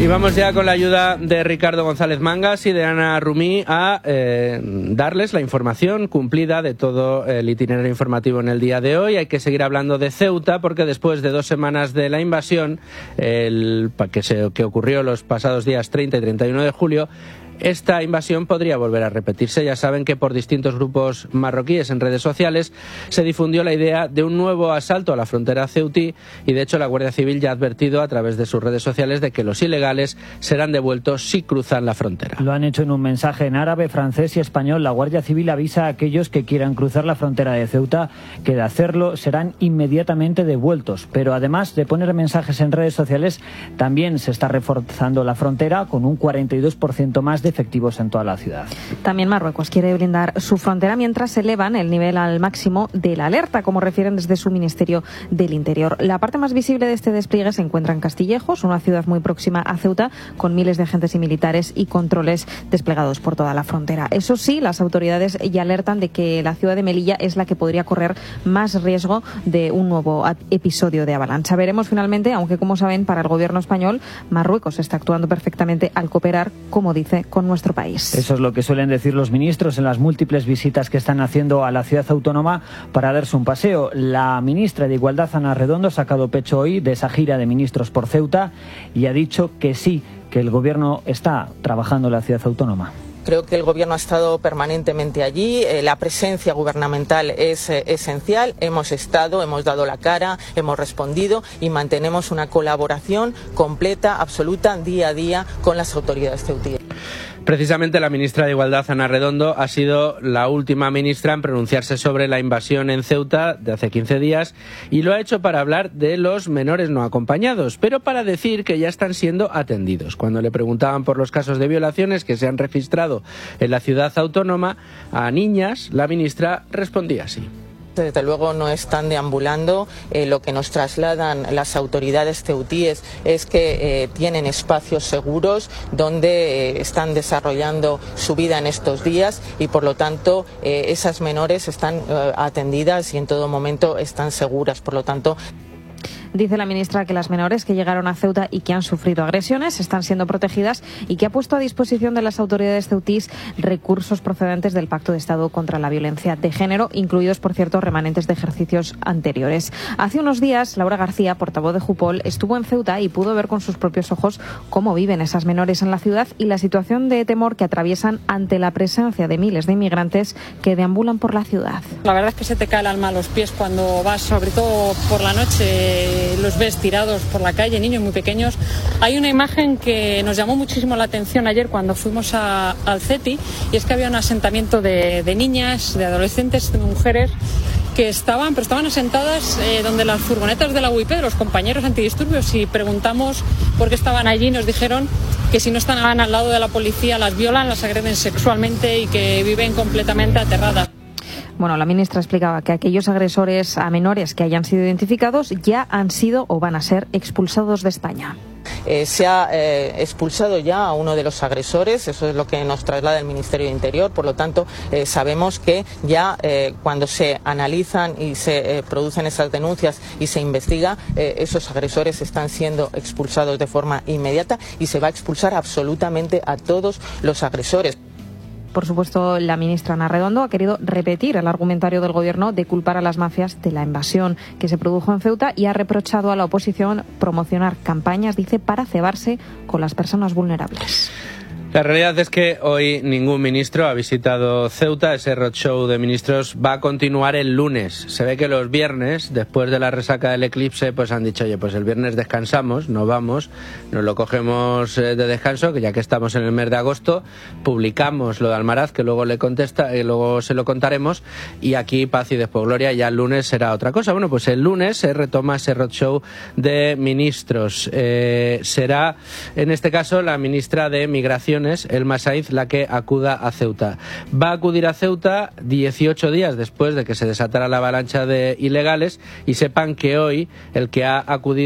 Y vamos ya con la ayuda de Ricardo González Mangas y de Ana Rumí a darles la información cumplida de todo el itinerario informativo en el día de hoy. Hay que seguir hablando de Ceuta porque después de 2 semanas de la invasión, que ocurrió los pasados días 30 y 31 de julio, esta invasión podría volver a repetirse. Ya saben que por distintos grupos marroquíes en redes sociales se difundió la idea de un nuevo asalto a la frontera ceutí y de hecho la Guardia Civil ya ha advertido a través de sus redes sociales de que los ilegales serán devueltos si cruzan la frontera. Lo han hecho en un mensaje en árabe, francés y español. La Guardia Civil avisa a aquellos que quieran cruzar la frontera de Ceuta que de hacerlo serán inmediatamente devueltos. Pero además de poner mensajes en redes sociales, también se está reforzando la frontera con un 42% más de efectivos en toda la ciudad. También Marruecos quiere blindar su frontera mientras elevan el nivel al máximo de la alerta, como refieren desde su Ministerio del Interior. La parte más visible de este despliegue se encuentra en Castillejos, una ciudad muy próxima a Ceuta, con miles de agentes y militares y controles desplegados por toda la frontera. Eso sí, las autoridades ya alertan de que la ciudad de Melilla es la que podría correr más riesgo de un nuevo episodio de avalancha. Veremos finalmente, aunque como saben, para el gobierno español, Marruecos está actuando perfectamente al cooperar, como dice, con nuestro país. Eso es lo que suelen decir los ministros en las múltiples visitas que están haciendo a la ciudad autónoma para darse un paseo. La ministra de Igualdad, Ana Redondo, ha sacado pecho hoy de esa gira de ministros por Ceuta y ha dicho que sí, que el gobierno está trabajando en la ciudad autónoma. Creo que el Gobierno ha estado permanentemente allí, la presencia gubernamental es esencial, hemos estado, hemos dado la cara, hemos respondido y mantenemos una colaboración completa, absoluta, día a día con las autoridades ceutíes. Precisamente la ministra de Igualdad, Ana Redondo, ha sido la última ministra en pronunciarse sobre la invasión en Ceuta de hace 15 días y lo ha hecho para hablar de los menores no acompañados, pero para decir que ya están siendo atendidos. Cuando le preguntaban por los casos de violaciones que se han registrado en la ciudad autónoma a niñas, la ministra respondía así. Desde luego no están deambulando, lo que nos trasladan las autoridades ceutíes es que tienen espacios seguros donde están desarrollando su vida en estos días y por lo tanto esas menores están atendidas y en todo momento están seguras, por lo tanto. Dice la ministra que las menores que llegaron a Ceuta y que han sufrido agresiones están siendo protegidas y que ha puesto a disposición de las autoridades ceutís recursos procedentes del Pacto de Estado contra la Violencia de Género, incluidos, por cierto, remanentes de ejercicios anteriores. Hace unos días, Laura García, portavoz de Jupol, estuvo en Ceuta y pudo ver con sus propios ojos cómo viven esas menores en la ciudad y la situación de temor que atraviesan ante la presencia de miles de inmigrantes que deambulan por la ciudad. La verdad es que se te cae el alma a los pies cuando vas, sobre todo por la noche, los ves tirados por la calle, niños muy pequeños. Hay una imagen que nos llamó muchísimo la atención ayer cuando fuimos al CETI y es que había un asentamiento de niñas, de adolescentes, de mujeres que estaban asentadas donde las furgonetas de la UIP, de los compañeros antidisturbios, y preguntamos por qué estaban allí. Nos dijeron que si no estaban al lado de la policía las violan, las agreden sexualmente y que viven completamente aterradas. Bueno, la ministra explicaba que aquellos agresores a menores que hayan sido identificados ya han sido o van a ser expulsados de España. Se ha expulsado ya a uno de los agresores, eso es lo que nos traslada el Ministerio de Interior, por lo tanto sabemos que ya cuando se analizan y se producen esas denuncias y se investiga, esos agresores están siendo expulsados de forma inmediata y se va a expulsar absolutamente a todos los agresores. Por supuesto, la ministra Ana Redondo ha querido repetir el argumentario del Gobierno de culpar a las mafias de la invasión que se produjo en Ceuta y ha reprochado a la oposición promocionar campañas, dice, para cebarse con las personas vulnerables. La realidad es que hoy ningún ministro ha visitado Ceuta. Ese roadshow de ministros va a continuar el lunes. Se ve que los viernes, después de la resaca del eclipse, pues han dicho, oye, pues el viernes descansamos, no vamos, nos lo cogemos de descanso, que ya que estamos en el mes de agosto, publicamos lo de Almaraz, que luego luego se lo contaremos, y aquí paz y después gloria, ya el lunes será otra cosa. Bueno, pues el lunes se retoma ese roadshow de ministros. Será, en este caso, la ministra de Migraciones, Elma Saiz, la que acuda a Ceuta. Va a acudir a Ceuta 18 días después de que se desatara la avalancha de ilegales y sepan que hoy el que ha acudido